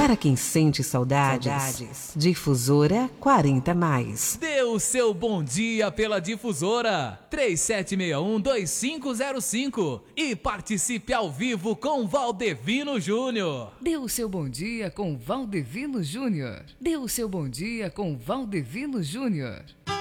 Para quem sente saudades. Difusora 40+. Dê o seu bom dia pela Difusora 3761-2505 e participe ao vivo com Valdevino Júnior. Dê o seu bom dia com Valdevino Júnior. Dê o seu bom dia com Valdevino Júnior.